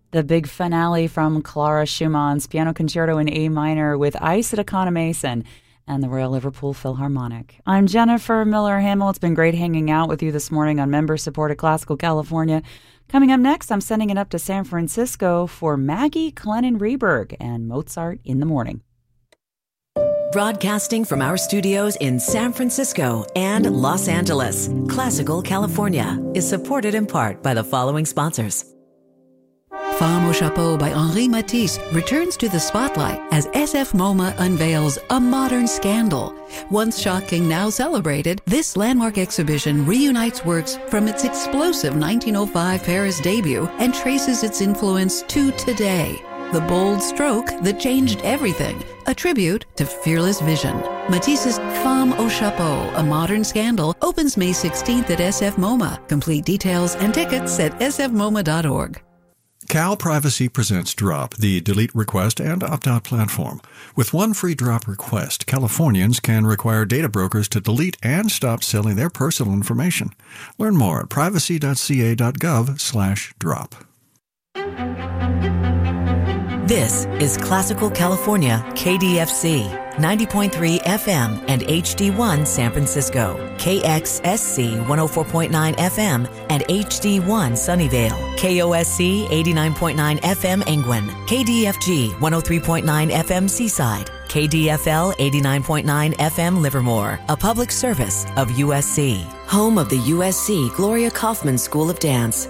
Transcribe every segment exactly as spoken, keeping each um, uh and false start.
The big finale from Clara Schumann's Piano Concerto in A minor with Ice at Econo Mason and the Royal Liverpool Philharmonic. I'm Jennifer Miller-Hamill. It's been great hanging out with you this morning on member-supported Classical California. Coming up next, I'm sending it up to San Francisco for Maggie Clennon-Reberg and Mozart in the Morning. Broadcasting from our studios in San Francisco and Los Angeles, Classical California is supported in part by the following sponsors. Femme au Chapeau by Henri Matisse returns to the spotlight as S F MoMA unveils A Modern Scandal. Once shocking, now celebrated, this landmark exhibition reunites works from its explosive nineteen oh five Paris debut and traces its influence to today. The bold stroke that changed everything, a tribute to fearless vision. Matisse's Femme au Chapeau, A Modern Scandal, opens May sixteenth at S F MoMA. Complete details and tickets at s f moma dot org. Cal Privacy presents Drop, the delete request and opt-out platform. With one free drop request, Californians can require data brokers to delete and stop selling their personal information. Learn more at privacy dot c a dot gov slash drop. This is Classical California, K D F C, ninety point three F M and H D one San Francisco, K X S C one oh four point nine F M and H D one Sunnyvale, K O S C eighty-nine point nine F M Engwin, K D F G one oh three point nine F M Seaside, K D F L eighty-nine point nine F M Livermore, a public service of U S C, home of the U S C Gloria Kaufman School of Dance.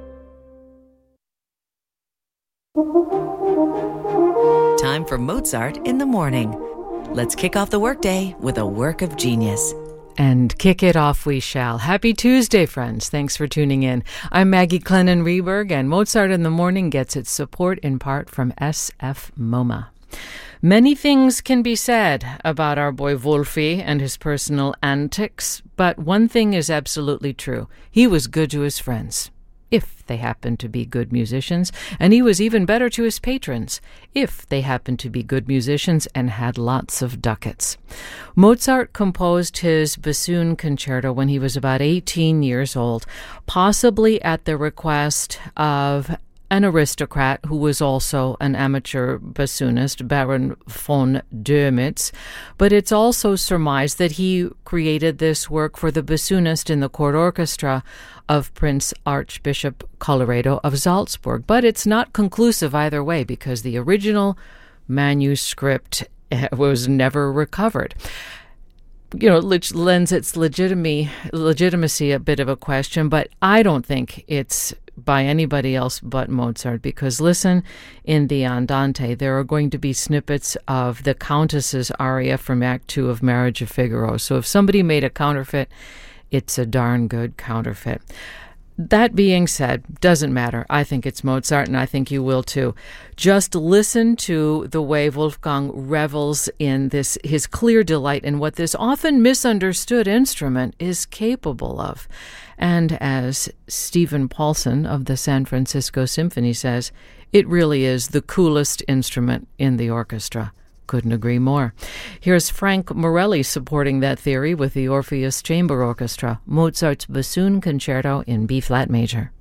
Time for Mozart in the Morning. Let's kick off the workday with a work of genius. And kick it off we shall. Happy Tuesday, friends. Thanks for tuning in. I'm Maggie Clennon-Reberg, and Mozart in the Morning gets its support in part from S F MoMA. Many things can be said about our boy Wolfie and his personal antics, but one thing is absolutely true. He was good to his friends, if they happened to be good musicians, and he was even better to his patrons, if they happened to be good musicians and had lots of ducats. Mozart composed his bassoon concerto when he was about eighteen years old, possibly at the request of an aristocrat who was also an amateur bassoonist, Baron von Dömitz, but it's also surmised that he created this work for the bassoonist in the court orchestra of Prince Archbishop Colloredo of Salzburg. But it's not conclusive either way, because the original manuscript was never recovered. You know, which lends its legitimacy, legitimacy a bit of a question, but I don't think it's by anybody else but Mozart, because listen, in the Andante, there are going to be snippets of the Countess's aria from Act Two of Marriage of Figaro. So if somebody made a counterfeit, it's a darn good counterfeit. That being said, doesn't matter. I think it's Mozart, and I think you will too. Just listen to the way Wolfgang revels in this, his clear delight in what this often misunderstood instrument is capable of. And as Stephen Paulson of the San Francisco Symphony says, it really is the coolest instrument in the orchestra. Couldn't agree more. Here's Frank Morelli supporting that theory with the Orpheus Chamber Orchestra, Mozart's Bassoon Concerto in B-flat major.